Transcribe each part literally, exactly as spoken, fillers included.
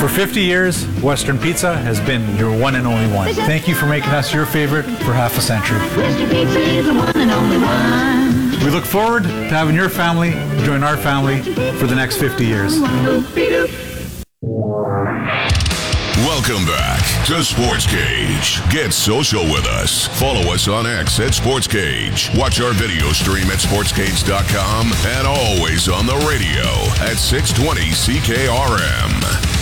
For fifty years, Western Pizza has been your one and only one. Thank you for making us your favorite for half a century. Western Pizza is the one and only one. We look forward to having your family join our family for the next fifty years. Welcome back to Sports Cage. Get social with us. Follow us on X at Sports Cage. Watch our video stream at sports cage dot com and always on the radio at six twenty C K R M.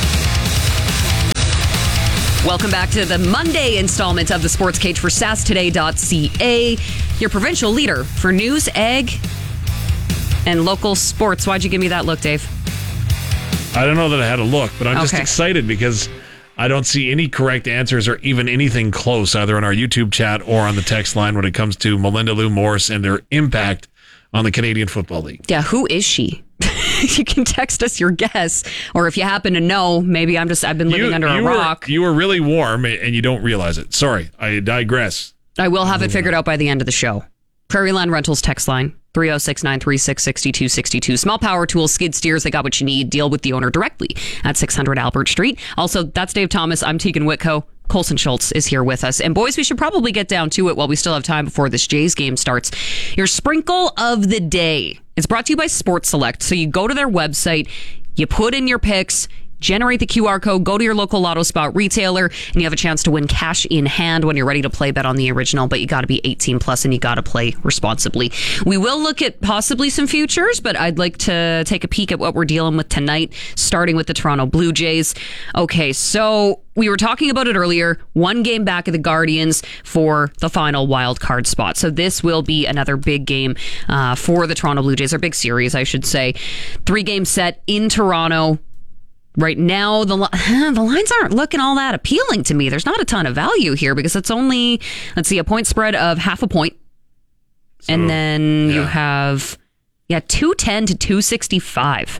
Welcome back to the Monday installment of the Sports Cage for S A S today dot C A, your provincial leader for news, ag, and local sports. Why'd you give me that look, Dave? I don't know that I had a look, but I'm just Okay. excited because I don't see any correct answers or even anything close, either on our YouTube chat or on the text line when it comes to Melinda Lou Morris and their impact on the Canadian Football League. Yeah, who is she? You can text us your guess, or if you happen to know, maybe I'm just I've been living You, under you a were, rock. you were really warm and you don't realize it. Sorry, I digress. I will have it figured out by the end of the show. Prairie Land Rentals text line, three oh six, nine three six, six two six two. Small power tools, skid steers, they got what you need. Deal with the owner directly at six hundred Albert Street. Also, that's Dave Thomas. I'm Tegan Whitco. Colson Schultz is here with us. And boys, we should probably get down to it while we still have time before this Jays game starts. Your sprinkle of the day. It's brought to you by Sports Select. So you go to their website, you put in your picks, generate the Q R code, go to your local Lotto Spot retailer, and you have a chance to win cash in hand when you're ready to play. Bet on the original, but you got to be eighteen plus and you got to play responsibly. We will look at possibly some futures, but I'd like to take a peek at what we're dealing with tonight, starting with the Toronto Blue Jays. Okay, so we were talking about it earlier. One game back of the Guardians for the final wild card spot. So this will be another big game uh, for the Toronto Blue Jays, or big series, I should say. Three game set in Toronto. Right now, the the lines aren't looking all that appealing to me. There's not a ton of value here because it's only, let's see, a point spread of half a point. So, and then yeah. you have, yeah, two ten to two sixty-five.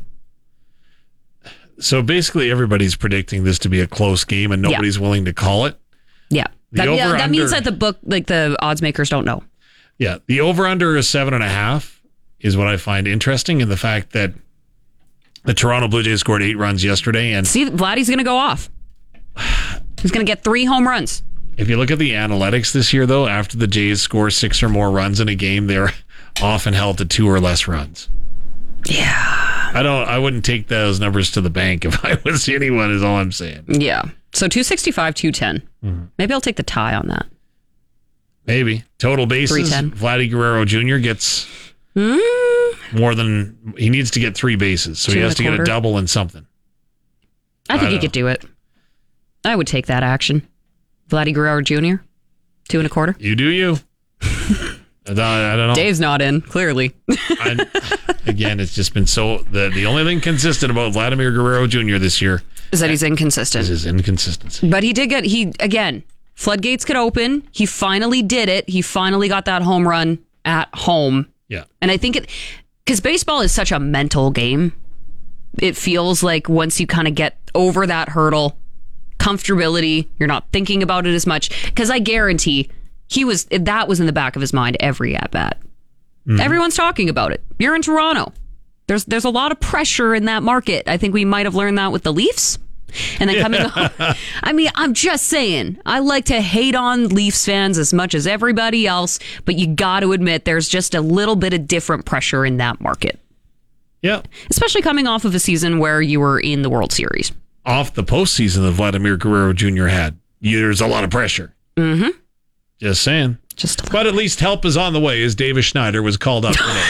So basically everybody's predicting this to be a close game and nobody's yeah. willing to call it. Yeah. That, yeah, that means that the book, like the odds makers don't know. Yeah. The over-under is seven and a half is what I find interesting, in the fact that the Toronto Blue Jays scored eight runs yesterday. And see, Vladdy's going to go off. He's going to get three home runs. If you look at the analytics this year, though, after the Jays score six or more runs in a game, they're often held to two or less runs. Yeah. I don't. I wouldn't take those numbers to the bank if I was anyone, is all I'm saying. Yeah. So two sixty-five, two ten. Mm-hmm. Maybe I'll take the tie on that. Maybe. Total bases, Vladdy Guerrero Junior gets... Mm. More than he needs to get three bases, so Two he has to get a double and something. I think I he could do it. I would take that action. Vladdy Guerrero Junior Two and a quarter. You do you. I, don't, I don't know. Dave's not in, clearly. I, again, it's just been so the the only thing consistent about Vladimir Guerrero Junior this year is that he's inconsistent. Is his inconsistency. But he did get he again. Floodgates could open. He finally did it. He finally got that home run at home. Yeah, and I think it. Because baseball is such a mental game. It feels like once you kind of get over that hurdle, comfortability, you're not thinking about it as much. Because I guarantee he was, that was in the back of his mind every at-bat. Mm-hmm. Everyone's talking about it. You're in Toronto. There's there's a lot of pressure in that market. I think we might have learned that with the Leafs. And then coming yeah. on, I mean, I'm just saying, I like to hate on Leafs fans as much as everybody else, but you got to admit there's just a little bit of different pressure in that market. Yeah. Especially coming off of a season where you were in the World Series. Off the postseason that Vladimir Guerrero Junior had, there's a lot of pressure. Mm-hmm. Just saying. Just a but at least help is on the way, as Davis Schneider was called up today.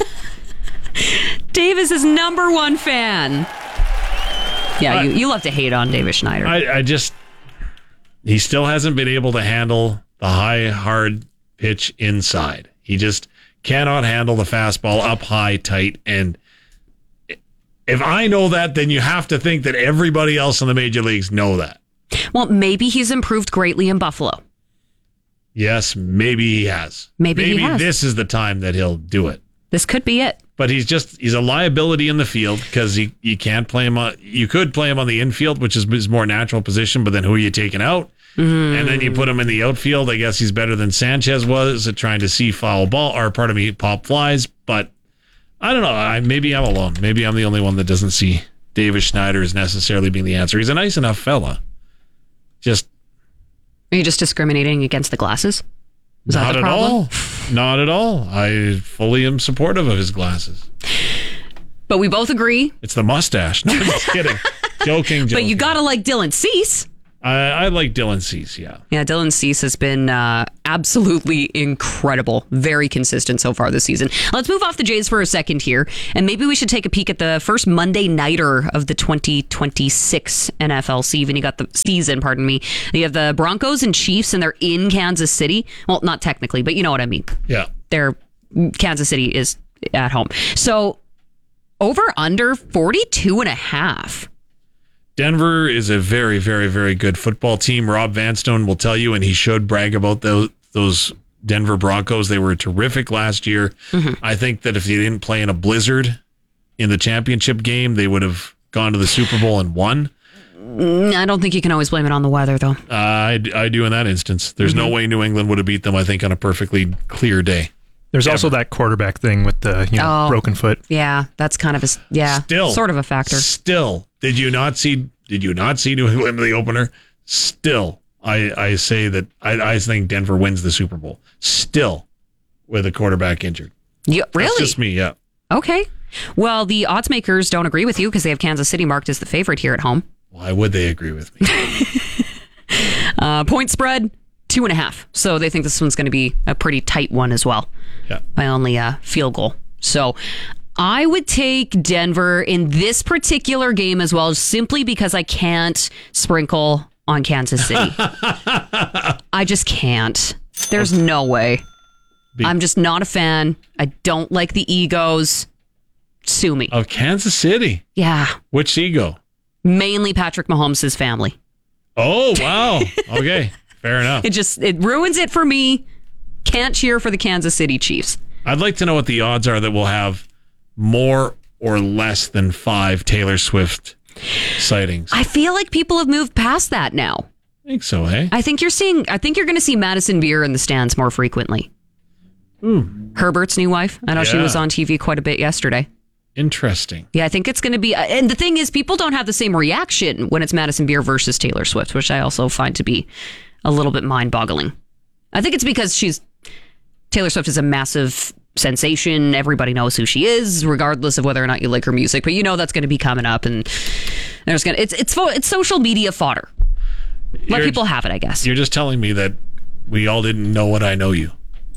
Davis is number one fan. Yeah, you, you love to hate on Davis Schneider. I, I just, he still hasn't been able to handle the high, hard pitch inside. He just cannot handle the fastball up high, tight. And if I know that, then you have to think that everybody else in the major leagues know that. Well, maybe he's improved greatly in Buffalo. Yes, maybe he has. Maybe, maybe he has. This is the time that he'll do it. This could be it. But he's just, he's a liability in the field because you, you can't play him on, you could play him on the infield, which is his more natural position, but then who are you taking out? Mm. And then you put him in the outfield. I guess he's better than Sanchez was at trying to see foul ball, or pardon me, pop flies. But I don't know. I, maybe I'm alone. Maybe I'm the only one that doesn't see Davis Schneider as necessarily being the answer. He's a nice enough fella. Just Are you just discriminating against the glasses? Is that not the at problem? all. Not at all. I fully am supportive of his glasses. But we both agree. It's the mustache. No, I'm just kidding. joking, joking. But you gotta like Dylan Cease. I, I like Dylan Cease, yeah. Yeah, Dylan Cease has been uh, absolutely incredible. Very consistent so far this season. Let's move off the Jays for a second here, and maybe we should take a peek at the first Monday nighter of the twenty twenty-six N F L season. You got the season, pardon me. You have the Broncos and Chiefs, and they're in Kansas City. Well, not technically, but you know what I mean. Yeah. They're Kansas City is at home. So over under forty-two and a half. Denver is a very, very, very good football team. Rob Vanstone will tell you, and he should brag about those those Denver Broncos. They were terrific last year. Mm-hmm. I think that if they didn't play in a blizzard in the championship game, they would have gone to the Super Bowl and won. I don't think you can always blame it on the weather, though. Uh, I, I do in that instance. There's mm-hmm. no way New England would have beat them, I think, on a perfectly clear day. There's Ever. also that quarterback thing with the you know oh, broken foot. Yeah, that's kind of a yeah, still sort of a factor. Still, did you not see? Did you not see New England in the opener? Still, I, I say that I, I think Denver wins the Super Bowl. Still, with a quarterback injured. Yeah, really? That's just me. Yeah. Okay. Well, the odds makers don't agree with you because they have Kansas City marked as the favorite here at home. Why would they agree with me? uh, point spread. Two and a half. So they think this one's going to be a pretty tight one as well. Yeah. By only a field goal. So I would take Denver in this particular game as well, simply because I can't sprinkle on Kansas City. I just can't. There's no way. Be- I'm just not a fan. I don't like the egos. Sue me. Of Kansas City? Yeah. Which ego? Mainly Patrick Mahomes' family. Oh, wow. Okay. Fair enough. It just, it ruins it for me. Can't cheer for the Kansas City Chiefs. I'd like to know what the odds are that we'll have more or less than five Taylor Swift sightings. I feel like people have moved past that now. I think so, eh? I think you're seeing, I think you're going to see Madison Beer in the stands more frequently. Ooh. Herbert's new wife. I know Yeah. she was on T V quite a bit yesterday. Interesting. Yeah, I think it's going to be, and the thing is, people don't have the same reaction when it's Madison Beer versus Taylor Swift, which I also find to be a little bit mind-boggling. I think it's because she's Taylor Swift is a massive sensation. Everybody knows who she is, regardless of whether or not you like her music. But you know that's going to be coming up, and there's going to it's it's fo- it's social media fodder. Let You're- people have it, I guess. You're just telling me that we all didn't know what I know you.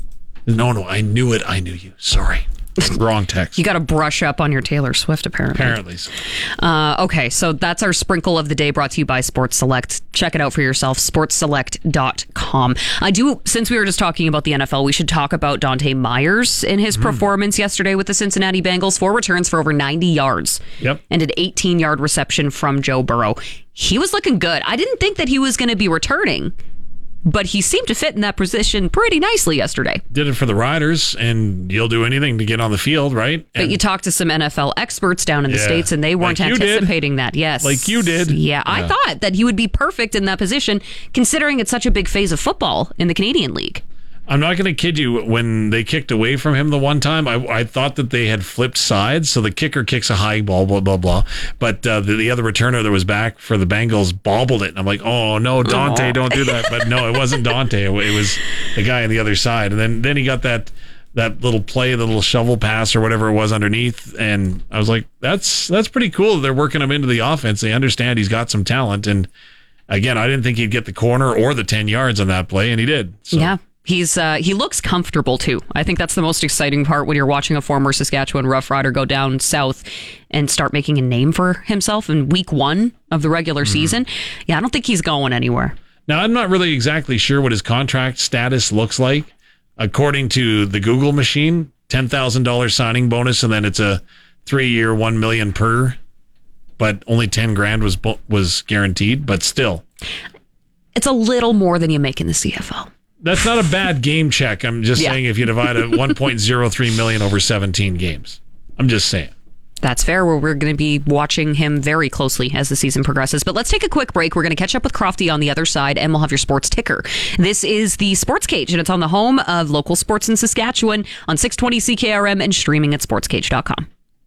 No, no, I knew it. I knew you. Sorry. Wrong text. You got to brush up on your Taylor Swift, apparently. Apparently so. Uh, okay, so that's our sprinkle of the day brought to you by Sports Select. Check it out for yourself, sports select dot com. I do, since we were just talking about the N F L, we should talk about Dante Myers in his mm. performance yesterday with the Cincinnati Bengals. Four returns for over ninety yards. Yep. And an eighteen-yard reception from Joe Burrow. He was looking good. I didn't think that he was going to be returning, but he seemed to fit in that position pretty nicely yesterday. Did it for the Riders, and you'll do anything to get on the field, right? But and you talked to some N F L experts down in the Yeah. States, and they weren't Like you did. anticipating that. Yes. Like you did. Yeah, I Yeah. thought that he would be perfect in that position, considering it's such a big phase of football in the Canadian League. I'm not going to kid you. When they kicked away from him the one time, I, I thought that they had flipped sides. So the kicker kicks a high ball, blah, blah, blah. But uh, the, the other returner that was back for the Bengals bobbled it. And I'm like, oh, no, Dante, don't do that. But no, it wasn't Dante. It was the guy on the other side. And then, then he got that that little play, the little shovel pass or whatever it was underneath. And I was like, that's that's pretty cool. They're working him into the offense. They understand he's got some talent. And again, I didn't think he'd get the corner or the ten yards on that play, and he did. So. Yeah. He's uh, he looks comfortable, too. I think that's the most exciting part when you're watching a former Saskatchewan Rough Rider go down south and start making a name for himself in week one of the regular mm-hmm. season. Yeah, I don't think he's going anywhere. Now, I'm not really exactly sure what his contract status looks like. According to the Google machine, ten thousand dollars signing bonus, and then it's a three-year, one million dollars per, but only ten grand was was guaranteed, but still. It's a little more than you make in the C F L. That's not a bad game check. I'm just yeah. saying if you divide a one point oh three million over seventeen games. I'm just saying. That's fair. We're, we're going to be watching him very closely as the season progresses. But let's take a quick break. We're going to catch up with Crofty on the other side, and we'll have your sports ticker. This is the Sports Cage, and it's on the home of local sports in Saskatchewan on six twenty C K R M and streaming at sports cage dot com.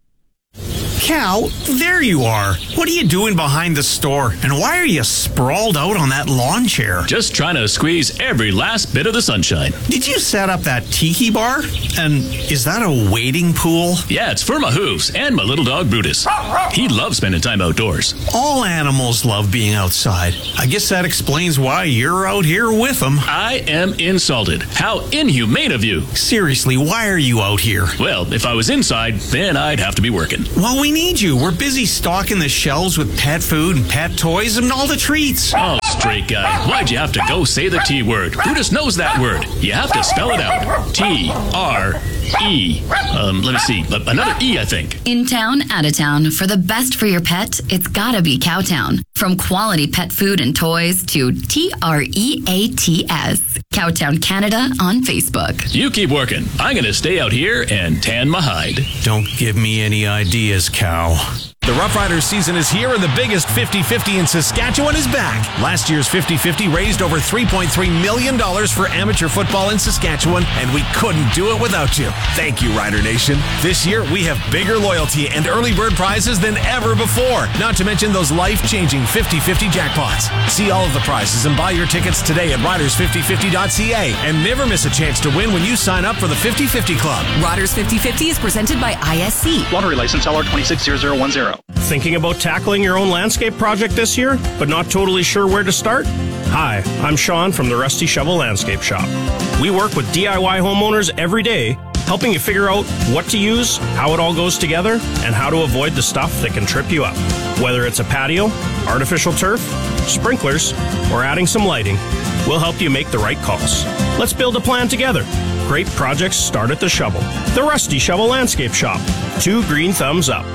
Cal, there you are. What are you doing behind the store? And why are you sprawled out on that lawn chair? Just trying to squeeze every last bit of the sunshine. Did you set up that tiki bar? And is that a wading pool? Yeah, it's for my hooves and my little dog Brutus. He loves spending time outdoors. All animals love being outside. I guess that explains why you're out here with them. I am insulted. How inhumane of you. Seriously, why are you out here? Well, if I was inside, then I'd have to be working. Well, we need you. We're busy stocking the shelves with pet food and pet toys and all the treats. Oh, straight guy. Why'd you have to go say the T word? Brutus knows that word. You have to spell it out. T R E. Um, let me see. Another E, I think. In town, out of town. For the best for your pet, it's gotta be Cowtown. From quality pet food and toys to T R E A T S. Cowtown Canada on Facebook. You keep working. I'm going to stay out here and tan my hide. Don't give me any ideas, Cow. The Rough Riders season is here and the biggest fifty-fifty in Saskatchewan is back. Last year's fifty-fifty raised over three point three million dollars for amateur football in Saskatchewan, and we couldn't do it without you. Thank you, Rider Nation. This year, we have bigger loyalty and early bird prizes than ever before, not to mention those life-changing fifty-fifty jackpots. See all of the prizes and buy your tickets today at riders fifty fifty dot c a, and never miss a chance to win when you sign up for the fifty-fifty Club. Riders fifty fifty is presented by I S C. Lottery license L R two six zero zero one zero. Thinking about tackling your own landscape project this year, but not totally sure where to start? Hi, I'm Sean from the Rusty Shovel Landscape Shop. We work with D I Y homeowners every day, helping you figure out what to use, how it all goes together, and how to avoid the stuff that can trip you up. Whether it's a patio, artificial turf, sprinklers, or adding some lighting, we'll help you make the right calls. Let's build a plan together. Great projects start at the shovel. The Rusty Shovel Landscape Shop. Two green thumbs up.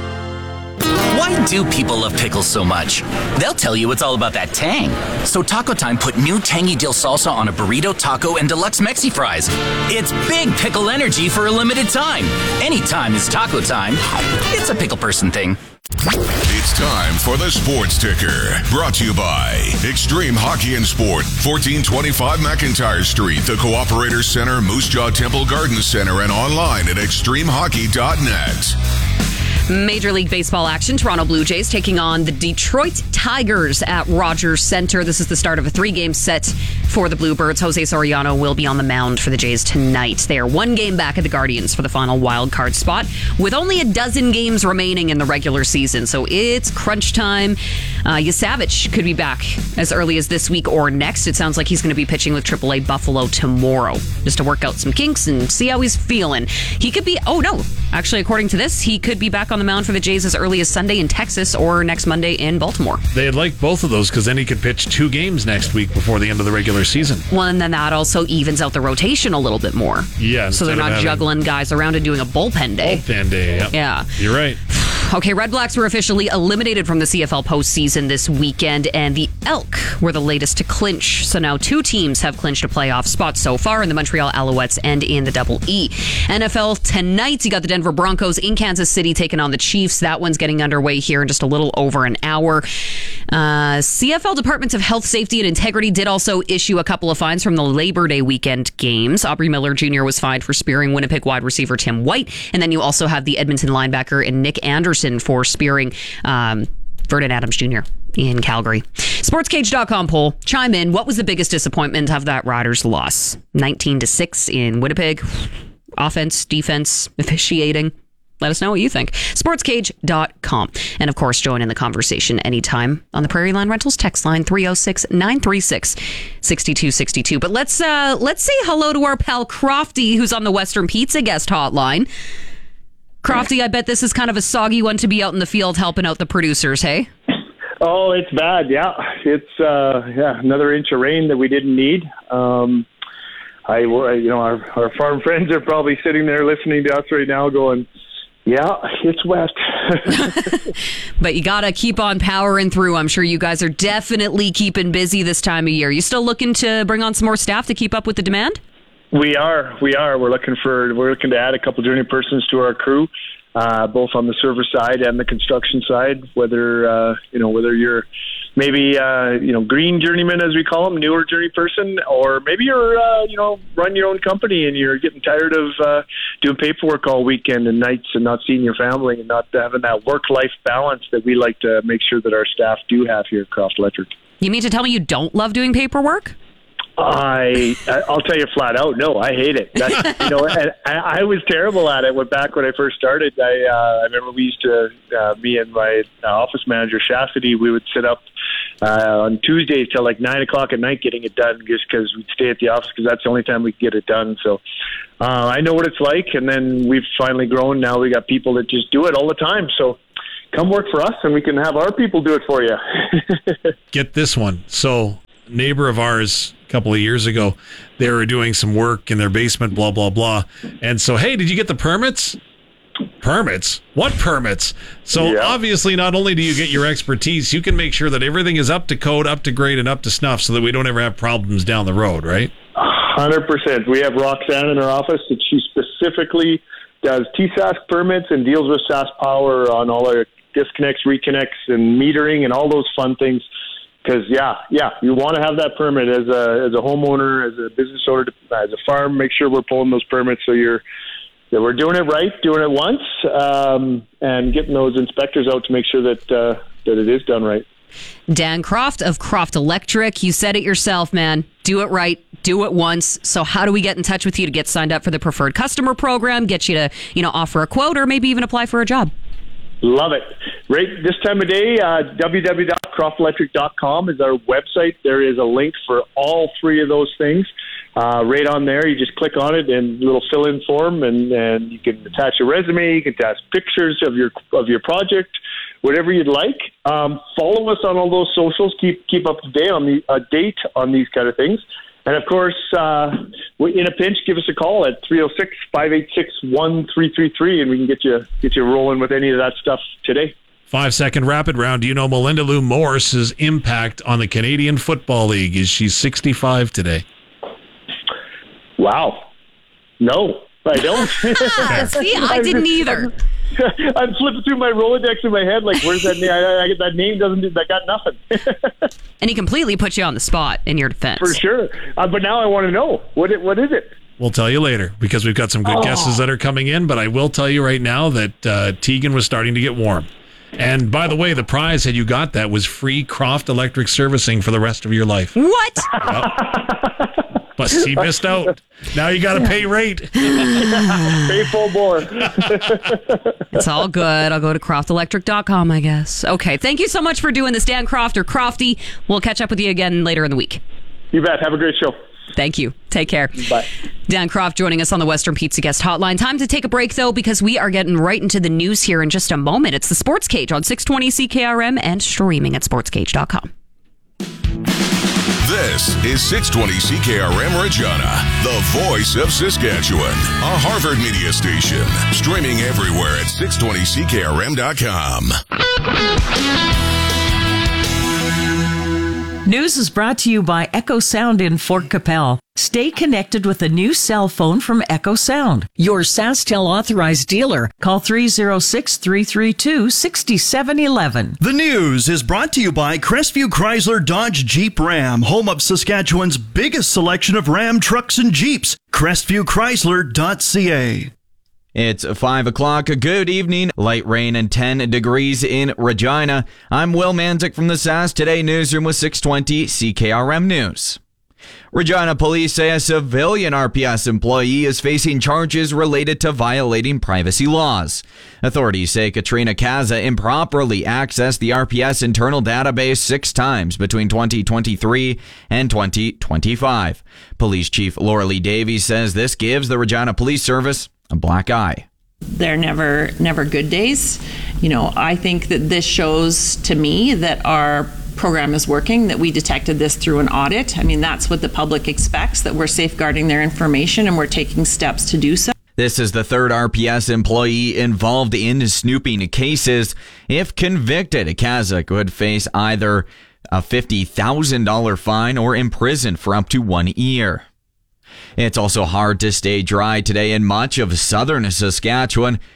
Why do people love pickles so much? They'll tell you it's all about that tang. So Taco Time put new tangy dill salsa on a burrito, taco, and deluxe Mexi fries. It's big pickle energy for a limited time. Anytime is taco time. It's a pickle person thing. It's time for the Sports Ticker, brought to you by Extreme Hockey and Sport, fourteen twenty-five McIntyre Street, the Cooperator Center, Moose Jaw Temple Garden Center, and online at extreme hockey dot net. Major League Baseball action. Toronto Blue Jays taking on the Detroit Tigers at Rogers Center. This is the start of a three-game set for the Bluebirds. Jose Soriano will be on the mound for the Jays tonight. They are one game back at the Guardians for the final wild card spot, with only a dozen games remaining in the regular season. So it's crunch time. Uh, Yasavich could be back as early as this week or next. It sounds like he's going to be pitching with triple A Buffalo tomorrow, just to work out some kinks and see how he's feeling. He could be, oh no, actually according to this, he could be back on the mound for the Jays as early as Sunday in Texas or next Monday in Baltimore. They'd like both of those because then he could pitch two games next week before the end of the regular season. Well, and then that also evens out the rotation a little bit more. Yeah. So they're not juggling guys around and doing a bullpen day. Bullpen day, yep. Yeah. You're right. Okay, Red Blacks were officially eliminated from the C F L postseason this weekend, and the Elk were the latest to clinch. So now two teams have clinched a playoff spot so far in the Montreal Alouettes and in the Double E. N F L tonight, you got the Denver Broncos in Kansas City taking on the Chiefs. That one's getting underway here in just a little over an hour. Uh, C F L Departments of Health, Safety, and Integrity did also issue a couple of fines from the Labor Day weekend games. Aubrey Miller Junior was fined for spearing Winnipeg wide receiver Tim White, and then you also have the Edmonton linebacker and Nick Anderson for spearing um, Vernon Adams Junior in Calgary. Sportscage dot com poll. Chime in. What was the biggest disappointment of that Riders loss? nineteen to six in Winnipeg. Offense, defense, officiating. Let us know what you think. Sportscage dot com. And of course, join in the conversation anytime on the Prairie Land Rentals text line three oh six, nine three six, six two six two. But let's uh, let's say hello to our pal Crofty, who's on the Western Pizza guest hotline. Crofty, I bet this is kind of a soggy one to be out in the field helping out the producers, hey? Oh, it's bad, yeah. It's uh, yeah, another inch of rain that we didn't need. Um, I, you know, our, our farm friends are probably sitting there listening to us right now going, yeah, it's wet. But you got to keep on powering through. I'm sure you guys are definitely keeping busy this time of year. You still looking to bring on some more staff to keep up with the demand? We are, we are. We're looking for, we're looking to add a couple junior persons to our crew, uh, both on the service side and the construction side. Whether uh, you know, whether you're maybe uh, you know, green journeyman, as we call them, newer journey person, or maybe you're uh, you know, run your own company and you're getting tired of uh, doing paperwork all weekend and nights and not seeing your family and not having that work-life balance that we like to make sure that our staff do have here at Croft Electric. You mean to tell me you don't love doing paperwork? I I'll tell you flat out, no, I hate it. That, you know, and I, I was terrible at it when back when I first started. I uh, I remember we used to uh, me and my uh, office manager Chastity, we would sit up uh, on Tuesdays till like nine o'clock at night getting it done, just because we'd stay at the office because that's the only time we could get it done. So uh, I know what it's like, and then we've finally grown. Now we got people that just do it all the time. So come work for us, and we can have our people do it for you. Get this one. So neighbor of ours a couple of years ago, they were doing some work in their basement, blah, blah, blah. And so, hey, did you get the permits? Permits? What permits? So yeah. Obviously, not only do you get your expertise, you can make sure that everything is up to code, up to grade, and up to snuff so that we don't ever have problems down the road, right? one hundred percent. We have Roxanne in our office that she specifically does T S A S permits and deals with S A S Power on all our disconnects, reconnects, and metering and all those fun things. Because, yeah, yeah, you want to have that permit as a as a homeowner, as a business owner, as a farm. Make sure we're pulling those permits so you're that we're doing it right, doing it once, um, and getting those inspectors out to make sure that uh, that it is done right. Dan Croft of Croft Electric, you said it yourself, man. Do it right, do it once. So how do we get in touch with you to get signed up for the preferred customer program, get you to, you know, offer a quote, or maybe even apply for a job? Love it. Right this time of day, uh, w w w dot croft electric dot com is our website. There is a link for all three of those things. Uh, right on there, you just click on it and a little fill-in form, and, and you can attach a resume, you can attach pictures of your of your project, whatever you'd like. Um, follow us on all those socials. Keep keep up to date on the uh, date on these kind of things. And, of course, uh, in a pinch, give us a call at three oh six, five eight six, one three three three, and we can get you get you rolling with any of that stuff today. Five-second rapid round. Do you know Melinda Lou Morris's impact on the Canadian Football League? Is she sixty-five today? Wow. No, I don't. See, I didn't either. I'm flipping through my Rolodex in my head, like, where's that name? I, I, that name doesn't, that got nothing. And he completely put you on the spot in your defense. For sure. Uh, but now I want to know, what it, what is it? We'll tell you later, because we've got some good oh. guesses that are coming in, but I will tell you right now that uh, Tegan was starting to get warm. And by the way, the prize, had you got that, was free Croft Electric servicing for the rest of your life. What? Yep. But he missed out. Now you got to pay rate. Pay full bore. It's all good. I'll go to croft electric dot com, I guess. Okay, thank you so much for doing this, Dan Croft or Crofty. We'll catch up with you again later in the week. You bet. Have a great show. Thank you. Take care. Bye. Dan Croft joining us on the Western Pizza Guest Hotline. Time to take a break, though, because we are getting right into the news here in just a moment. It's the Sports Cage on six twenty C K R M and streaming at sports cage dot com. This is six twenty C K R M Regina, the voice of Saskatchewan, a Harvard media station, streaming everywhere at six twenty C K R M dot com. News is brought to you by Echo Sound in Fort Capel. Stay connected with a new cell phone from Echo Sound, your SaskTel authorized dealer. Call three oh six, three three two, six seven one one. The news is brought to you by Crestview Chrysler Dodge Jeep Ram, home of Saskatchewan's biggest selection of Ram trucks and Jeeps. crestview chrysler dot c a. It's five o'clock. Good evening. Light rain and ten degrees in Regina. I'm Will Manzik from the S A S Today newsroom with six twenty C K R M News. Regina police say a civilian R P S employee is facing charges related to violating privacy laws. Authorities say Katrina Kaza improperly accessed the R P S internal database six times between twenty twenty-three and twenty twenty-five. Police Chief Laura Lee Davies says this gives the Regina Police Service a black eye. They're never, never good days. You know, I think that this shows to me that our program is working, that we detected this through an audit. I mean, that's what the public expects, that we're safeguarding their information and we're taking steps to do so. This is the third R P S employee involved in snooping cases. If convicted, Kaza could face either a fifty thousand dollars fine or imprisoned for up to one year. It's also hard to stay dry today in much of southern Saskatchewan.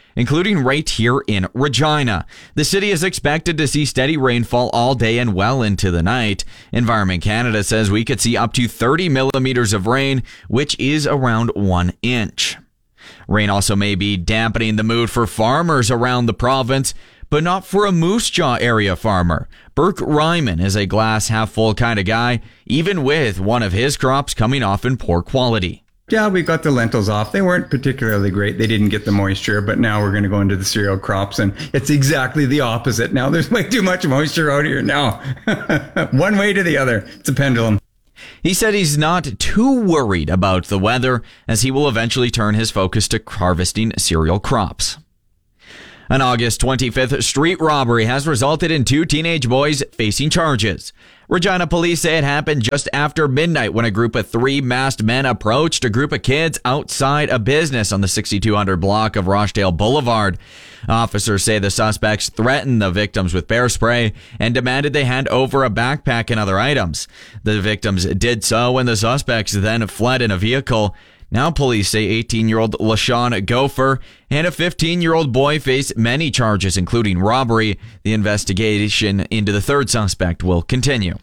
including right here in Regina. The city is expected to see steady rainfall all day and well into the night. Environment Canada says we could see up to thirty millimeters of rain, which is around one inch. Rain also may be dampening the mood for farmers around the province, but not for a Moose Jaw area farmer. Burke Ryman is a glass half full kind of guy, even with one of his crops coming off in poor quality. Yeah, we got the lentils off. They weren't particularly great. They didn't get the moisture, but now we're going to go into the cereal crops, and it's exactly the opposite. Now there's way too much moisture out here now. One way to the other. It's a pendulum. He said he's not too worried about the weather, as he will eventually turn his focus to harvesting cereal crops. An August twenty-fifth street robbery has resulted in two teenage boys facing charges. Regina police say it happened just after midnight when a group of three masked men approached a group of kids outside a business on the sixty-two hundred block of Rochdale Boulevard. Officers say the suspects threatened the victims with bear spray and demanded they hand over a backpack and other items. The victims did so, and the suspects then fled in a vehicle. Now police say eighteen-year-old LaShawn Gopher and a fifteen-year-old boy face many charges, including robbery. The investigation into the third suspect will continue.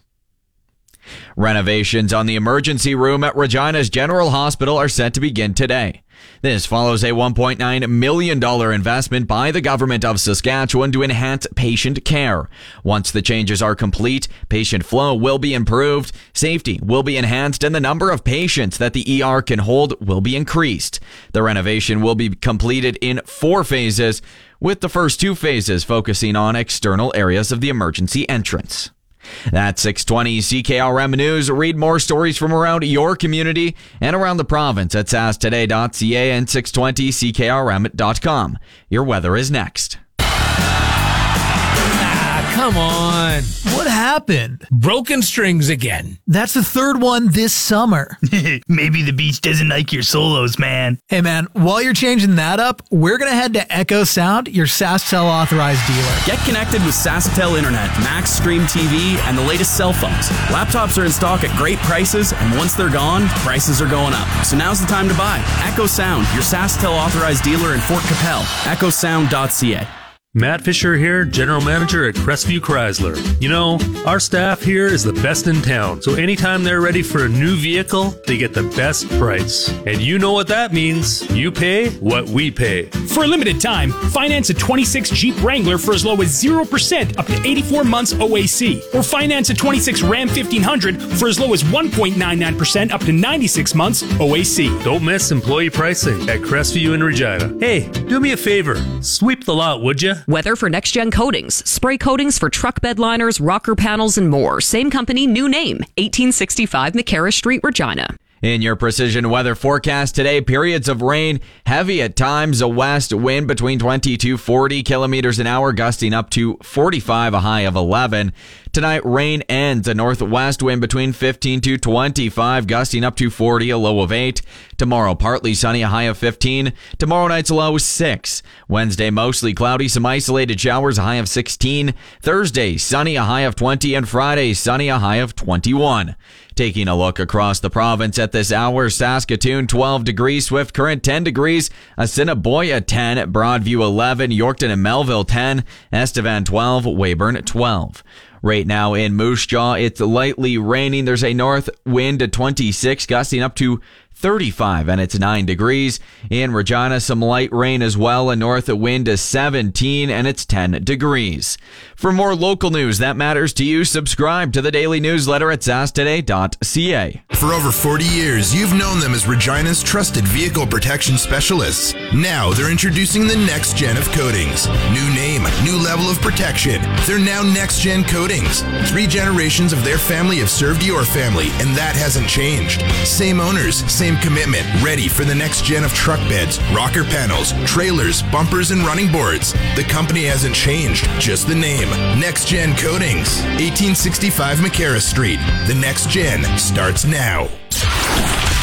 Renovations on the emergency room at Regina's General Hospital are set to begin today. This follows a one point nine million dollars investment by the government of Saskatchewan to enhance patient care. Once the changes are complete, patient flow will be improved, safety will be enhanced, and the number of patients that the E R can hold will be increased. The renovation will be completed in four phases, with the first two phases focusing on external areas of the emergency entrance. That's six twenty C K R M News. Read more stories from around your community and around the province at s a s today dot c a and six twenty c k r m dot com. Your weather is next. Come on. What happened? Broken strings again. That's the third one this summer. Maybe the beach doesn't like your solos, man. Hey, man, while you're changing that up, we're going to head to Echo Sound, your SaskTel authorized dealer. Get connected with SaskTel Internet, Max Stream T V, and the latest cell phones. Laptops are in stock at great prices, and once they're gone, prices are going up. So now's the time to buy. Echo Sound, your SaskTel authorized dealer in Fort Capel. echo sound dot c a. Matt Fisher here, General Manager at Crestview Chrysler. You know, our staff here is the best in town, so anytime they're ready for a new vehicle, they get the best price. And you know what that means. You pay what we pay. For a limited time, finance a twenty-six Jeep Wrangler for as low as zero percent up to eighty-four months O A C. Or finance a twenty-six Ram fifteen hundred for as low as one point nine nine percent up to ninety-six months O A C. Don't miss employee pricing at Crestview in Regina. Hey, do me a favor. Sweep the lot, would you? Weather for Next Gen Coatings. Spray coatings for truck bed liners, rocker panels, and more. Same company, new name. eighteen sixty-five McCarra Street, Regina. In your precision weather forecast today, periods of rain, heavy at times, a west wind between twenty to forty kilometers an hour, gusting up to forty-five, a high of eleven. Tonight, rain ends, a northwest wind between fifteen to twenty-five, gusting up to forty, a low of eight. Tomorrow, partly sunny, a high of fifteen. Tomorrow night's low, six. Wednesday, mostly cloudy, some isolated showers, a high of sixteen. Thursday, sunny, a high of twenty. And Friday, sunny, a high of twenty-one. Taking a look across the province at this hour, Saskatoon twelve degrees, Swift Current ten degrees, Assiniboia ten, Broadview eleven, Yorkton and Melville ten, Estevan twelve, Weyburn twelve. Right now in Moose Jaw, it's lightly raining. There's a north wind at twenty-six, gusting up to thirty-five, and it's nine degrees. In Regina, some light rain as well. A north wind is seventeen, and it's ten degrees. For more local news that matters to you, subscribe to the daily newsletter at s a s today dot c a. For over forty years, you've known them as Regina's trusted vehicle protection specialists. Now they're introducing the next gen of coatings. New name, new level of protection. They're now Next Gen Coatings. Three generations of their family have served your family, and that hasn't changed. Same owners, same commitment, ready for the next gen of truck beds, rocker panels, trailers, bumpers, and running boards. The company hasn't changed, just the name. Next Gen Coatings, eighteen sixty-five McCarra Street. The next gen starts now.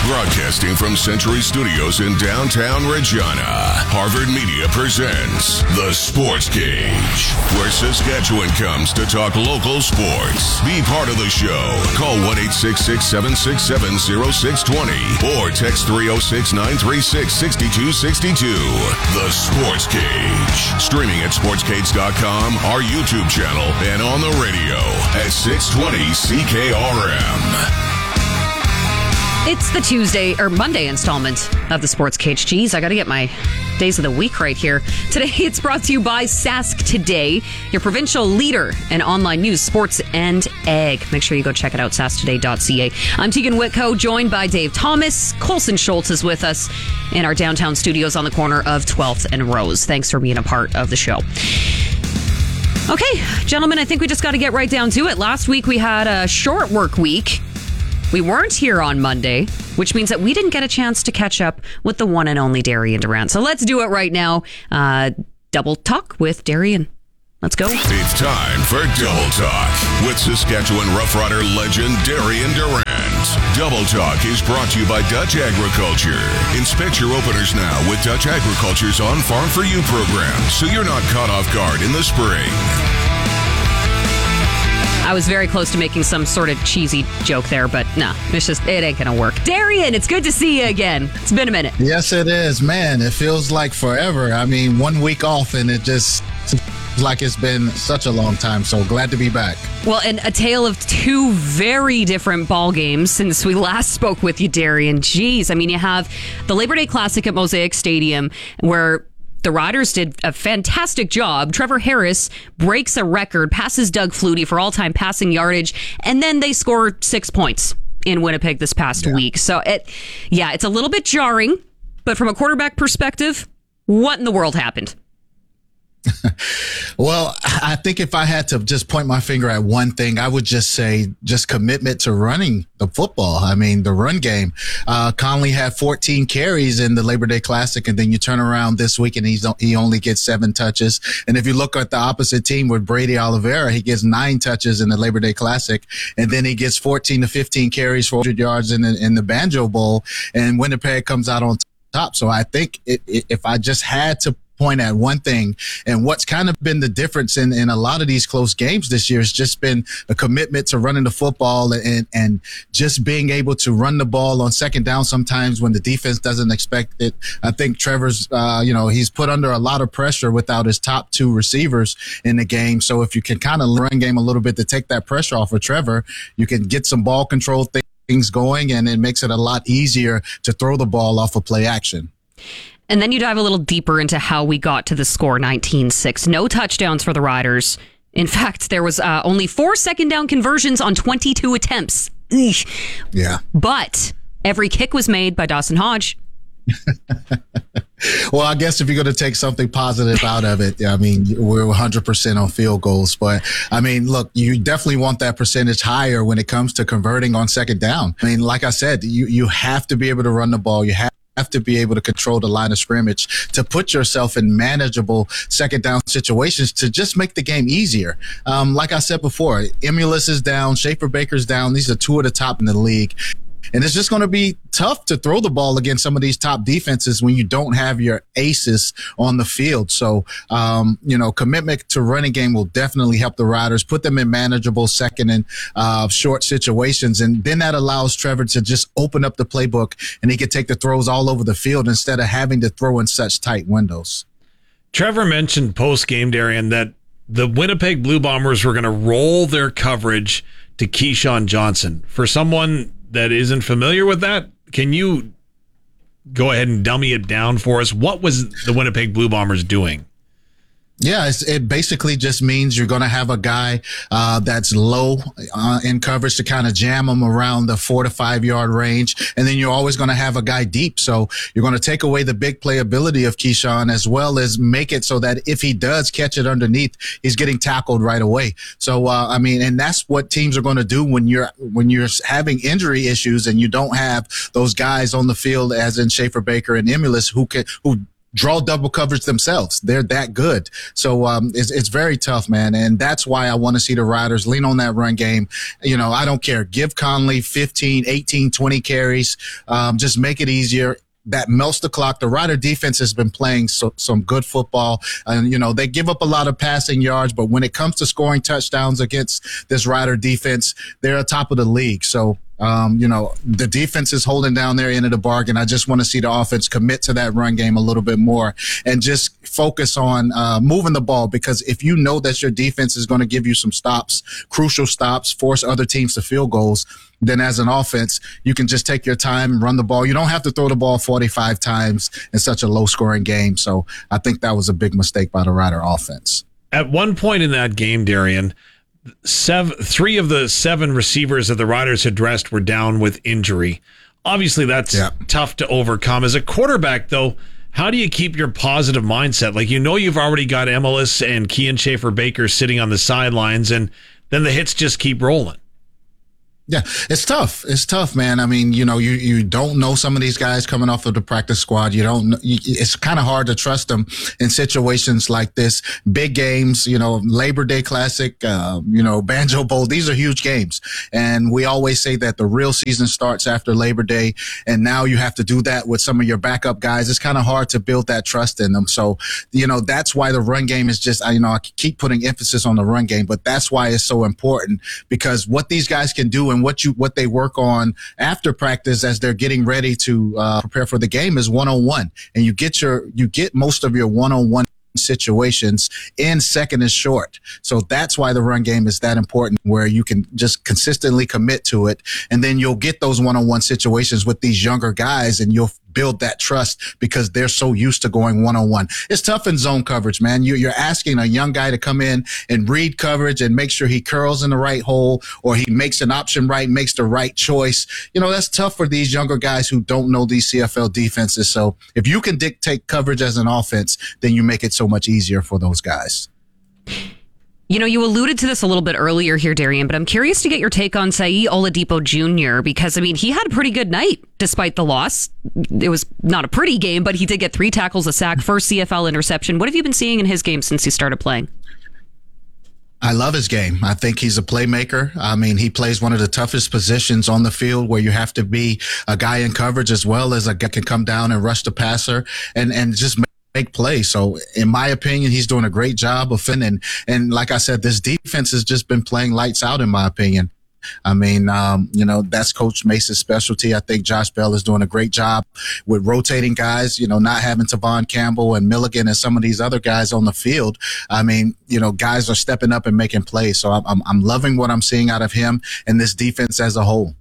Broadcasting from Century Studios in downtown Regina, Harvard Media presents The Sports Cage, where Saskatchewan comes to talk local sports. Be part of the show. Call one eight six six, seven six seven, zero six two zero or text three oh six, nine three six, six two six two. The Sports Cage. Streaming at sportscage dot com, our YouTube channel, and on the radio at six twenty C K R M. It's the Tuesday or Monday installment of the Sports Cage. Geez, I got to get my days of the week right here. Today, it's brought to you by Sask Today, your provincial leader in online news, sports, and ag. Make sure you go check it out, sask today dot c a. I'm Tegan Whitco, joined by Dave Thomas. Colson Schultz is with us in our downtown studios on the corner of twelfth and Rose. Thanks for being a part of the show. Okay, gentlemen, I think we just got to get right down to it. Last week, we had a short work week. We weren't here on Monday, which means that we didn't get a chance to catch up with the one and only Darian Durant. So let's do it right now. Uh, double talk with Darian. Let's go. It's time for Double Talk with Saskatchewan Roughrider legend Darian Durant. Double Talk is brought to you by Dutch Agriculture. Inspect your openers now with Dutch Agriculture's On Farm for You program, so you're not caught off guard in the spring. I was very close to making some sort of cheesy joke there, but nah, it's just, it ain't gonna work. Darian, it's good to see you again. It's been a minute. Yes, it is. Man, it feels like forever. I mean, one week off and it just feels like it's been such a long time. So glad to be back. Well, and a tale of two very different ball games since we last spoke with you, Darian. Jeez, I mean, you have the Labor Day Classic at Mosaic Stadium where the Riders did a fantastic job. Trevor Harris breaks a record, passes Doug Flutie for all-time passing yardage, and then they score six points in Winnipeg this past yeah. week. So, it, yeah, it's a little bit jarring, but from a quarterback perspective, what in the world happened? Well, I think if I had to just point my finger at one thing, I would just say just commitment to running the football. I mean, the run game. Uh, Conley had fourteen carries in the Labor Day Classic, and then you turn around this week and he's, he only gets seven touches. And if you look at the opposite team with Brady Oliveira, he gets nine touches in the Labor Day Classic, and then he gets fourteen to fifteen carries for one hundred yards in the, in the Banjo Bowl, and Winnipeg comes out on top. So I think it, it, if I just had to point at one thing, and what's kind of been the difference in, in a lot of these close games this year has just been a commitment to running the football and, and just being able to run the ball on second down sometimes when the defense doesn't expect it. I think Trevor's, uh, you know, he's put under a lot of pressure without his top two receivers in the game. So if you can kind of run game a little bit to take that pressure off of Trevor, you can get some ball control things going, and it makes it a lot easier to throw the ball off of play action. And then you dive a little deeper into how we got to the score nineteen six. No touchdowns for the Riders. In fact, there was uh, only four second down conversions on twenty-two attempts. Eesh. Yeah. But every kick was made by Dawson Hodge. Well, I guess if you're going to take something positive out of it, I mean, we're one hundred percent on field goals. But, I mean, look, you definitely want that percentage higher when it comes to converting on second down. I mean, like I said, you, you have to be able to run the ball. You have have to be able to control the line of scrimmage to put yourself in manageable second down situations to just make the game easier. Um, like I said before, Emulus is down, Schaefer Baker's down. These are two of the top in the league. And it's just going to be tough to throw the ball against some of these top defenses when you don't have your aces on the field. So, um, you know, commitment to running game will definitely help the Riders, put them in manageable second and uh, short situations. And then that allows Trevor to just open up the playbook, and he can take the throws all over the field instead of having to throw in such tight windows. Trevor mentioned post-game, Darian, that the Winnipeg Blue Bombers were going to roll their coverage to Keyshawn Johnson. For someone that isn't familiar with that, can you go ahead and dummy it down for us? What was the Winnipeg Blue Bombers doing? Yeah, it's, it basically just means you're going to have a guy uh, that's low uh, in coverage to kind of jam him around the four to five yard range. And then you're always going to have a guy deep. So you're going to take away the big playability of Keyshawn, as well as make it so that if he does catch it underneath, he's getting tackled right away. So, uh, I mean, and that's what teams are going to do when you're, when you're having injury issues and you don't have those guys on the field, as in Schaefer Baker and Emulus, who can, who draw double coverage themselves. They're that good. So um, it's, it's very tough, man. And that's why I want to see the Riders lean on that run game. You know, I don't care. Give Conley fifteen, eighteen, twenty carries. Um, just make it easier. That melts the clock. The Rider defense has been playing so, some good football. And, you know, they give up a lot of passing yards, but when it comes to scoring touchdowns against this Rider defense, they're at top of the league. So, um, you know, the defense is holding down their end of the bargain. I just want to see the offense commit to that run game a little bit more and just focus on uh, moving the ball, because if you know that your defense is going to give you some stops, crucial stops, force other teams to field goals, then as an offense, you can just take your time and run the ball. You don't have to throw the ball forty-five times in such a low-scoring game. So I think that was a big mistake by the Rider offense. At one point in that game, Darian, seven, three of the seven receivers that the Riders had dressed were down with injury. Obviously, that's yeah. tough to overcome. As a quarterback, though, how do you keep your positive mindset? Like, you know, you've already got Emilus and Kean Schaefer-Baker sitting on the sidelines, and then the hits just keep rolling. Yeah, it's tough. It's tough, man. I mean, you know, you, you don't know some of these guys coming off of the practice squad. You don't, you, it's kind of hard to trust them in situations like this. Big games, you know, Labor Day Classic, uh, you know, Banjo Bowl. These are huge games. And we always say that the real season starts after Labor Day. And now you have to do that with some of your backup guys. It's kind of hard to build that trust in them. So, you know, that's why the run game is just, you know, I keep putting emphasis on the run game, but that's why it's so important, because what these guys can do and what you what they work on after practice as they're getting ready to uh, prepare for the game is one-on-one, and you get your you get most of your one-on-one situations in second and short. So that's why the run game is that important, where you can just consistently commit to it, and then you'll get those one-on-one situations with these younger guys, and you'll build that trust because they're so used to going one-on-one. It's tough in zone coverage, man. You, you're asking a young guy to come in and read coverage and make sure he curls in the right hole, or he makes an option right, makes the right choice. You know, that's tough for these younger guys who don't know these C F L defenses. So if you can dictate coverage as an offense, then you make it so much easier for those guys. You know, you alluded to this a little bit earlier here, Darian, but I'm curious to get your take on Sai Oladipo Junior because, I mean, he had a pretty good night despite the loss. It was not a pretty game, but he did get three tackles, a sack, first C F L interception. What have you been seeing in his game since he started playing? I love his game. I think he's a playmaker. I mean, he plays one of the toughest positions on the field, where you have to be a guy in coverage as well as a guy can come down and rush the passer and, and just make make plays. So in my opinion, he's doing a great job of finishing. And like I said, this defense has just been playing lights out, in my opinion. I mean, um, you know, that's Coach Mace's specialty. I think Josh Bell is doing a great job with rotating guys, you know, not having Tavon Campbell and Milligan and some of these other guys on the field. I mean, you know, guys are stepping up and making plays. So I'm, I'm loving what I'm seeing out of him and this defense as a whole.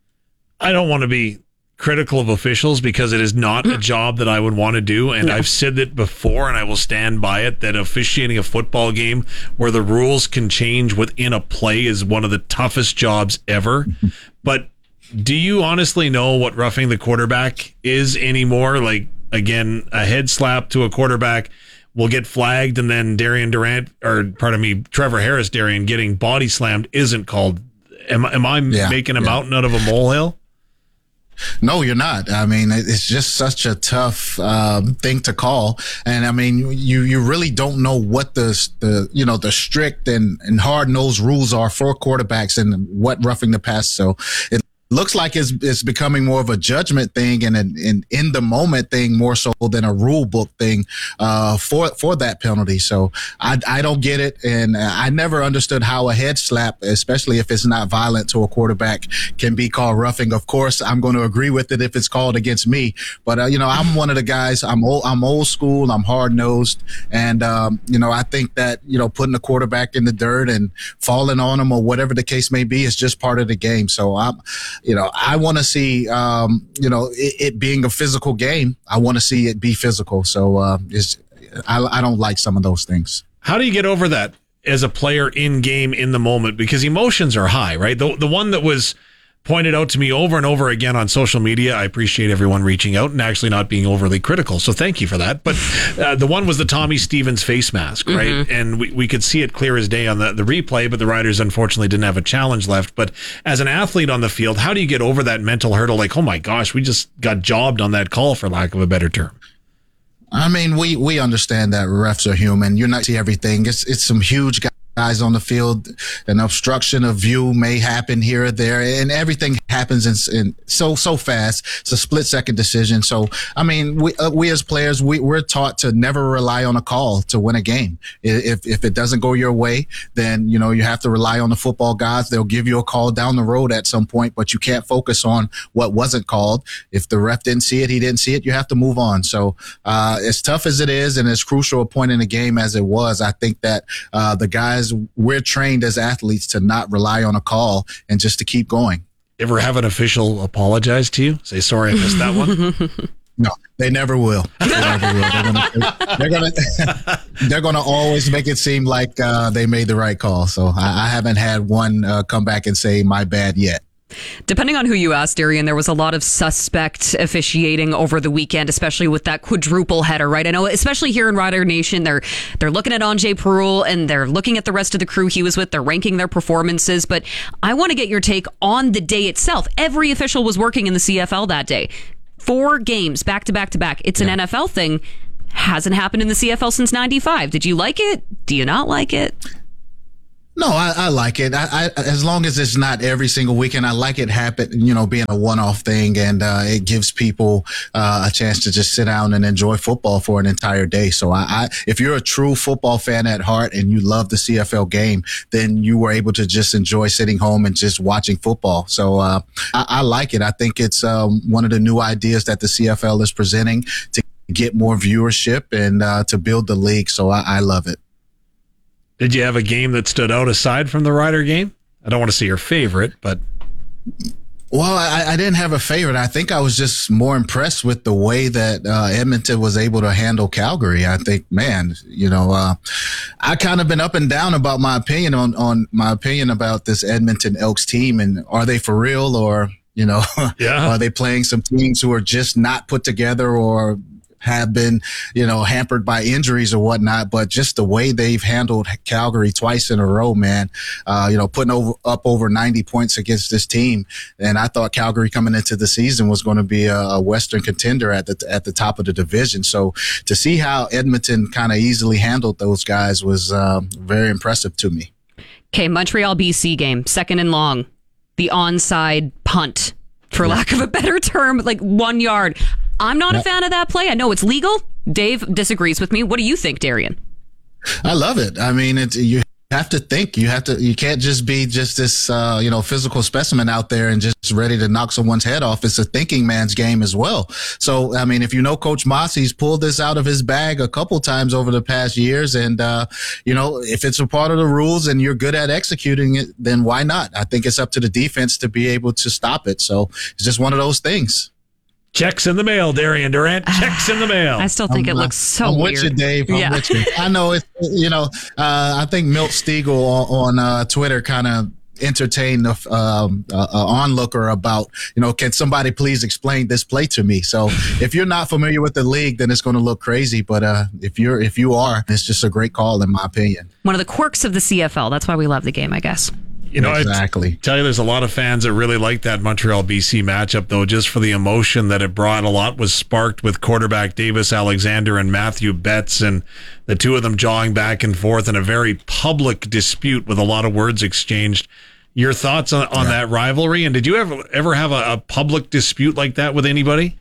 I don't want to be critical of officials because it is not a job that I would want to do, and no. I've said that before and I will stand by it, that officiating a football game where the rules can change within a play is one of the toughest jobs ever. But do you honestly know what roughing the quarterback is anymore? Like, again, a head slap to a quarterback will get flagged, and then Darian Durant, or pardon me, Trevor Harris, Darian, getting body slammed isn't called. Am, am I yeah, making a yeah. mountain out of a molehill? No, you're not. I mean, it's just such a tough um, thing to call. And I mean, you, you really don't know what the, the, you know, the strict and, and hard nosed rules are for quarterbacks and what roughing the pass. So it looks like it's, it's becoming more of a judgment thing and an, an in the moment thing more so than a rule book thing, uh, for, for that penalty. So I, I don't get it. And I never understood how a head slap, especially if it's not violent to a quarterback, can be called roughing. Of course, I'm going to agree with it if it's called against me, but, uh, you know, I'm one of the guys, I'm old, I'm old school, I'm hard nosed. And, um, you know, I think that, you know, putting the quarterback in the dirt and falling on him or whatever the case may be is just part of the game. So I'm, You know, I want to see, um, you know, it, it being a physical game. I want to see it be physical. So uh, it's, I, I don't like some of those things. How do you get over that as a player in game in the moment? Because emotions are high, right? The, the one that was pointed out to me over and over again on social media, I appreciate everyone reaching out and actually not being overly critical. So thank you for that. But uh, the one was the Tommy Stevens face mask, right? Mm-hmm. And we, we could see it clear as day on the, the replay, but the Riders unfortunately didn't have a challenge left. But as an athlete on the field, how do you get over that mental hurdle? Like, oh my gosh, we just got jobbed on that call, for lack of a better term. I mean, we, we understand that refs are human. You're not see everything. It's it's some huge guys. Guys on the field, an obstruction of view may happen here or there, and everything happens in, in so so fast. It's a split second decision. So, I mean, we uh, we as players, we we're taught to never rely on a call to win a game. If if it doesn't go your way, then you know you have to rely on the football gods. They'll give you a call down the road at some point, but you can't focus on what wasn't called. If the ref didn't see it, he didn't see it. You have to move on. So, uh, as tough as it is, and as crucial a point in the game as it was, I think that uh, the guys. We're trained as athletes to not rely on a call and just to keep going. Ever have an official apologize to you? Say, sorry, I missed that one? No, they never will. They never will. They're gonna, they're gonna, they're gonna always make it seem like uh, they made the right call. So I, I haven't had one uh, come back and say my bad yet. Depending on who you asked, Darian, there was a lot of suspect officiating over the weekend, especially with that quadruple header, right? I know, especially here in Rider Nation, they're they're looking at Andre Perul and they're looking at the rest of the crew he was with. They're ranking their performances. But I want to get your take on the day itself. Every official was working in the C F L that day. Four games back to back to back. It's an yeah. N F L thing. Hasn't happened in the C F L since ninety-five. Did you like it? Do you not like it? No, I, I like it. I, I, as long as it's not every single weekend, I like it happen, you know, being a one-off thing, and uh, it gives people uh, a chance to just sit down and enjoy football for an entire day. So I, I, if you're a true football fan at heart and you love the C F L game, then you were able to just enjoy sitting home and just watching football. So uh, I, I like it. I think it's um, one of the new ideas that the C F L is presenting to get more viewership and uh, to build the league. So I, I love it. Did you have a game that stood out aside from the Rider game? I don't want to say your favorite, but... Well, I, I didn't have a favorite. I think I was just more impressed with the way that uh, Edmonton was able to handle Calgary. I think, man, you know, uh, I kind of been up and down about my opinion on, on my opinion about this Edmonton Elks team, and are they for real, or, you know, yeah. are they playing some teams who are just not put together or have been, you know, hampered by injuries or whatnot, but just the way they've handled Calgary twice in a row, man, uh, you know, putting over, up over ninety points against this team. And I thought Calgary coming into the season was going to be a, a Western contender at the, at the top of the division. So to see how Edmonton kind of easily handled those guys was um, very impressive to me. Okay, Montreal B C game, second and long, the onside punt, for yeah. lack of a better term, like one yard. I'm not a fan of that play. I know it's legal. Dave disagrees with me. What do you think, Darian? I love it. I mean, it's, you have to think. You have to. You can't just be just this, uh, you know, physical specimen out there and just ready to knock someone's head off. It's a thinking man's game as well. So, I mean, if you know Coach Moss, he's pulled this out of his bag a couple times over the past years. And, uh, you know, if it's a part of the rules and you're good at executing it, then why not? I think it's up to the defense to be able to stop it. So it's just one of those things. Checks in the mail, Darian Durant. Checks in the mail. I still think I'm, it looks so I'm weird. with you, Dave. I'm yeah. with you. I know it's, you know, uh, I think Milt Stegall on, on uh, Twitter kind of entertained the um, uh, uh, onlooker about, you know, can somebody please explain this play to me? So if you're not familiar with the league, then it's going to look crazy. But uh, if you're, if you are, it's just a great call, in my opinion. One of the quirks of the C F L. That's why we love the game, I guess. You know, exactly. I tell you, there's a lot of fans that really like that Montreal B C matchup, though, just for the emotion that it brought. A lot was sparked with quarterback Davis Alexander and Matthew Betts, and the two of them jawing back and forth in a very public dispute with a lot of words exchanged. Your thoughts on, on yeah. that rivalry? And did you ever ever have a, a public dispute like that with anybody?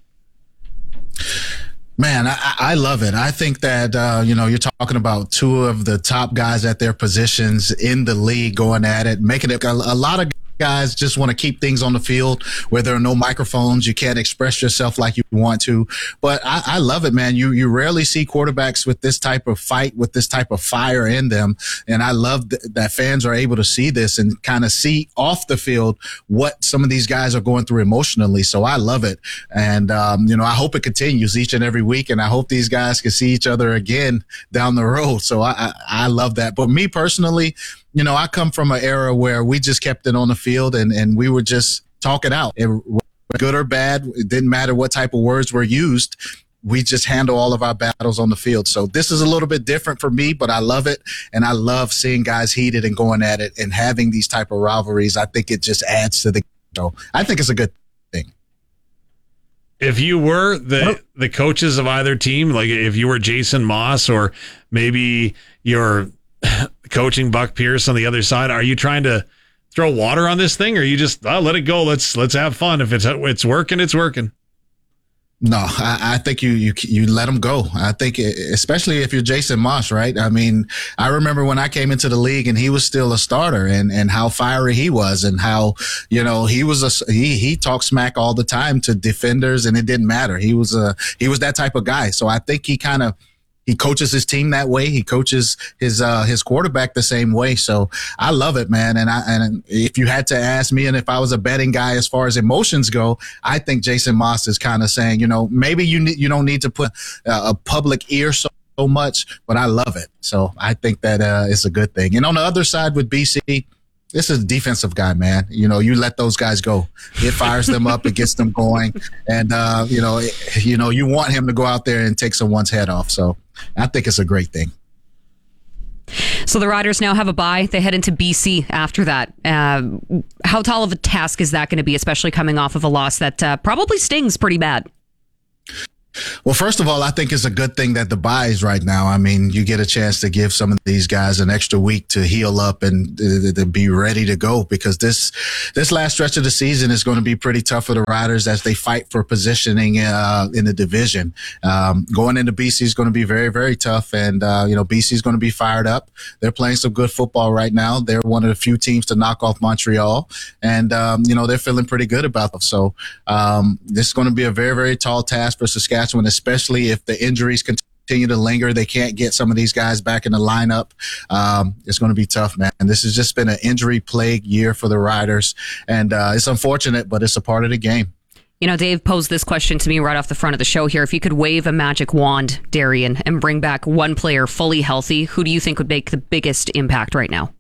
Man, I, I love it. I think that, uh, you know, you're talking about two of the top guys at their positions in the league going at it, making it a, a lot of guys just want to keep things on the field where there are no microphones. You can't express yourself like you want to. But I, I love it, man. You you rarely see quarterbacks with this type of fight, with this type of fire in them. And I love th- that fans are able to see this and kind of see off the field what some of these guys are going through emotionally. So I love it. And, um, you know, I hope it continues each and every week. And I hope these guys can see each other again down the road. So I, I, I love that. But me personally, you know, I come from an era where we just kept it on the field and, and we would just talk it out. It, good or bad, it didn't matter what type of words were used. We just handle all of our battles on the field. So this is a little bit different for me, but I love it. And I love seeing guys heated and going at it and having these type of rivalries. I think it just adds to the show. I think it's a good thing. If you were the the coaches of either team, like if you were Jason Moss or maybe you're coaching Buck Pierce on the other side, are you trying to throw water on this thing, or you just oh, let it go? Let's let's have fun. If it's it's working, it's working. No, I, I think you, you you let them go. I think, especially if you're Jason Moss, right? I mean, I remember when I came into the league and he was still a starter, and, and how fiery he was, and how, you know, he was a he he talked smack all the time to defenders, and it didn't matter. He was a he was that type of guy. So I think he kind of. He coaches his team that way. He coaches his uh, his quarterback the same way. So I love it, man. And I and if you had to ask me, and if I was a betting guy as far as emotions go, I think Jason Moss is kind of saying, you know, maybe you ne- you don't need to put uh, a public ear so, so much, but I love it. So I think that uh, it's a good thing. And on the other side with B C, this is a defensive guy, man. You know, you let those guys go. It fires them up. It gets them going. And, uh, you know, it, you know, you want him to go out there and take someone's head off. So I think it's a great thing. So the Riders now have a bye. They head into B C after that. Uh, how tall of a task is that going to be, especially coming off of a loss that uh, probably stings pretty bad? Well, first of all, I think it's a good thing that the bye is right now. I mean, you get a chance to give some of these guys an extra week to heal up and to, to be ready to go, because this this last stretch of the season is going to be pretty tough for the Riders as they fight for positioning uh, in the division. Um, going into B C is going to be very, very tough, and uh, you know, B C is going to be fired up. They're playing some good football right now. They're one of the few teams to knock off Montreal, and um, you know, they're feeling pretty good about them. So um, this is going to be a very, very tall task for Saskatchewan. Especially if the injuries continue to linger, they can't get some of these guys back in the lineup. Um, it's going to be tough, man. And this has just been an injury plagued year for the Riders, and uh, it's unfortunate, but it's a part of the game. You know, Dave posed this question to me right off the front of the show here. If you could wave a magic wand, Darian, and bring back one player fully healthy, who do you think would make the biggest impact right now?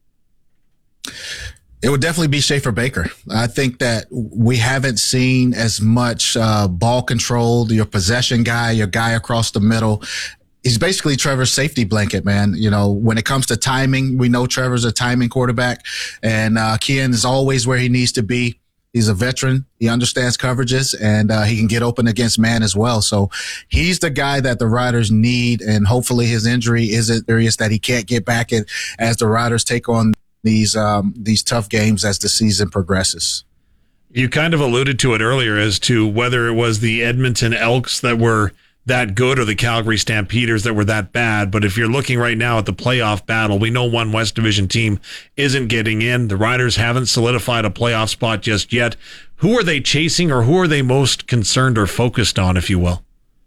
It would definitely be Schaefer Baker. I think that we haven't seen as much uh, ball control, your possession guy, your guy across the middle. He's basically Trevor's safety blanket, man. You know, when it comes to timing, we know Trevor's a timing quarterback, and uh, Kian is always where he needs to be. He's a veteran. He understands coverages, and uh, he can get open against man as well. So he's the guy that the Riders need, and hopefully his injury isn't serious that he can't get back in as the Riders take on these um, these tough games as the season progresses. You kind of alluded to it earlier as to whether it was the Edmonton Elks that were that good or the Calgary Stampeders that were that bad. But if you're looking right now at the playoff battle, we know one West Division team isn't getting in. The Riders haven't solidified a playoff spot just yet. Who are they chasing, or who are they most concerned or focused on, if you will,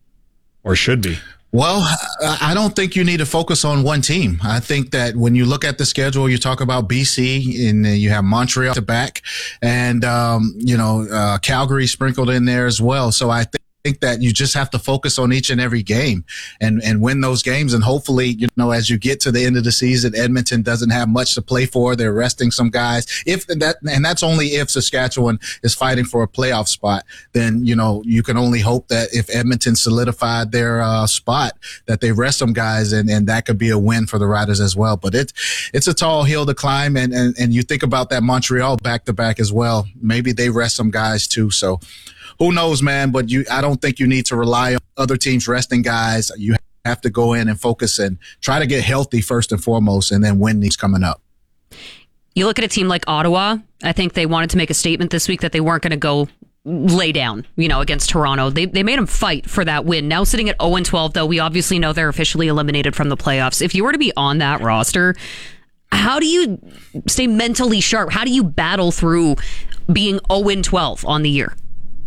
or should be? Well, I don't think you need to focus on one team. I think that when you look at the schedule, you talk about B C, and you have Montreal to back, and, um, you know, uh, Calgary sprinkled in there as well. So I think. think that you just have to focus on each and every game and, and win those games. And hopefully, you know, as you get to the end of the season, Edmonton doesn't have much to play for. They're resting some guys. If that, and that's only if Saskatchewan is fighting for a playoff spot, then, you know, you can only hope that if Edmonton solidified their uh, spot, that they rest some guys, and, and that could be a win for the Riders as well. But it, it's a tall hill to climb. And, and, and you think about that Montreal back to back as well. Maybe they rest some guys too. So, who knows, man? But you, I don't think you need to rely on other teams resting guys. You have to go in and focus and try to get healthy first and foremost, and then win these coming up. You look at a team like Ottawa. I think they wanted to make a statement this week that they weren't going to go lay down, you know, against Toronto. They they made them fight for that win. Now sitting at oh and twelve, though, we obviously know they're officially eliminated from the playoffs. If you were to be on that roster, how do you stay mentally sharp? How do you battle through being oh and twelve on the year?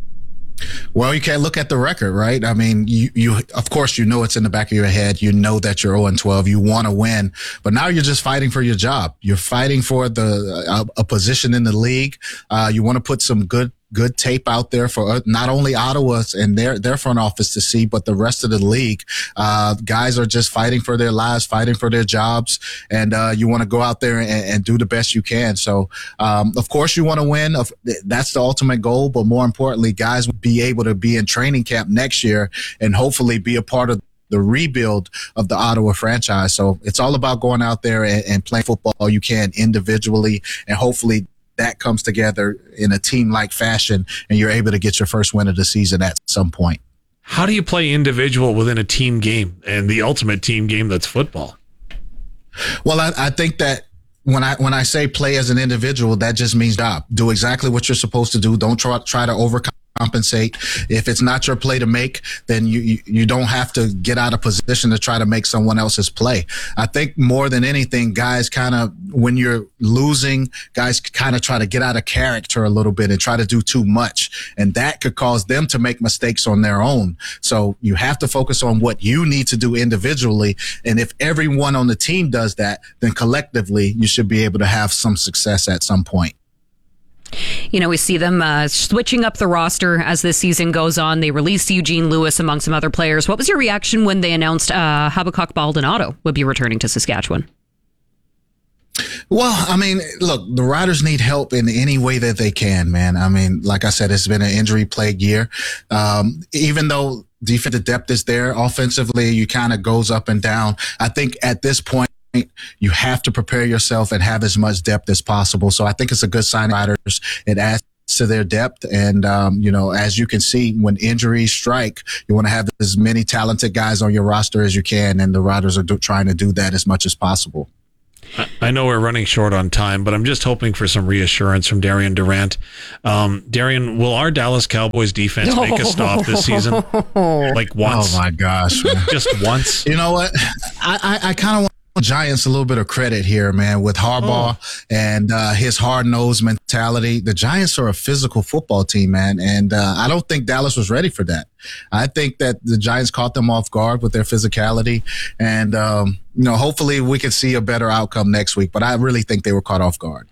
Well, you can't look at the record, right? I mean, you, you, of course, you know, it's in the back of your head. You know that you're oh and twelve. You want to win, but now you're just fighting for your job. You're fighting for the, a, a position in the league. Uh, you want to put some good, good tape out there for not only Ottawa and their, their front office to see, but the rest of the league. Uh, guys are just fighting for their lives, fighting for their jobs. And, uh, you want to go out there and, and do the best you can. So, um, of course you want to win. That's the ultimate goal. But more importantly, guys will be able to be in training camp next year and hopefully be a part of the rebuild of the Ottawa franchise. So it's all about going out there and, and playing football you can individually, and hopefully that comes together in a team-like fashion and you're able to get your first win of the season at some point. How do you play individual within a team game and the ultimate team game that's football? Well, I, I think that when I when I say play as an individual, that just means stop. Do exactly what you're supposed to do. Don't try, try to overcome. Compensate. If it's not your play to make, then you, you you don't have to get out of position to try to make someone else's play. I think more than anything, guys kind of, when you're losing, guys kind of try to get out of character a little bit and try to do too much. And that could cause them to make mistakes on their own. So you have to focus on what you need to do individually. And if everyone on the team does that, then collectively you should be able to have some success at some point. You know, we see them uh, switching up the roster as this season goes on. They released Eugene Lewis among some other players. What was your reaction when they announced uh, Habakkuk Baldonado would be returning to Saskatchewan? Well, I mean, look, the Riders need help in any way that they can, man. I mean, like I said, it's been an injury-plagued year. Um, even though defensive depth is there, offensively, you kind of goes up and down. I think at this point, you have to prepare yourself and have as much depth as possible. So I think it's a good sign. Riders, it adds to their depth. And, um, you know, as you can see, when injuries strike, you want to have as many talented guys on your roster as you can. And the Riders are do- trying to do that as much as possible. I know we're running short on time, but I'm just hoping for some reassurance from Darian Durant. Um, Darian, will our Dallas Cowboys defense make a stop this season? Like once? Oh, my gosh. Man. Just once? You know what? I, I, I kind of want Giants a little bit of credit here, man, with Harbaugh oh. and uh, his hard-nosed mentality. The Giants are a physical football team, man, and uh, I don't think Dallas was ready for that. I think that the Giants caught them off guard with their physicality, and um, you know, hopefully we can see a better outcome next week, but I really think they were caught off guard.